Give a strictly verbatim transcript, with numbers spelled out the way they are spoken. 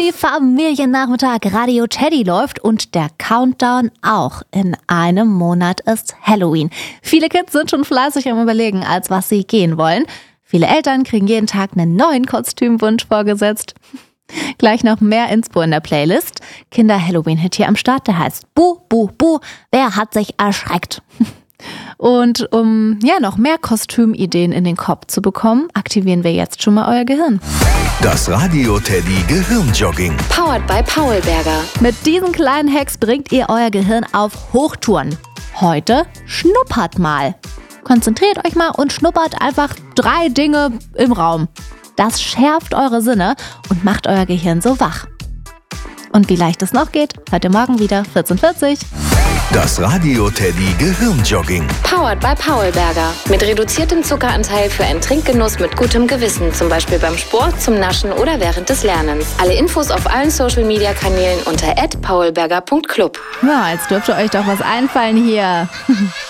Happy Familiennachmittag, Radio Teddy läuft und der Countdown auch. In einem Monat ist Halloween. Viele Kids sind schon fleißig am Überlegen, als was sie gehen wollen. Viele Eltern kriegen jeden Tag einen neuen Kostümwunsch vorgesetzt. Gleich noch mehr Inspo in der Playlist. Kinder-Halloween-Hit hier am Start, der heißt Buh, Buh, Buh, wer hat sich erschreckt? Und um ja noch mehr Kostümideen in den Kopf zu bekommen, aktivieren wir jetzt schon mal euer Gehirn. Das Radio Teddy Gehirnjogging. Powered by Paulberger. Mit diesen kleinen Hacks bringt ihr euer Gehirn auf Hochtouren. Heute schnuppert mal. Konzentriert euch mal und schnuppert einfach drei Dinge im Raum. Das schärft eure Sinne und macht euer Gehirn so wach. Und wie leicht es noch geht, hört ihr morgen wieder vierzehn Uhr vierzig. Das Radio Teddy Gehirnjogging. Powered by Paulberger. Mit reduziertem Zuckeranteil für einen Trinkgenuss mit gutem Gewissen. Zum Beispiel beim Sport, zum Naschen oder während des Lernens. Alle Infos auf allen Social-Media-Kanälen unter at paulberger punkt club. Ja, jetzt dürfte euch doch was einfallen hier.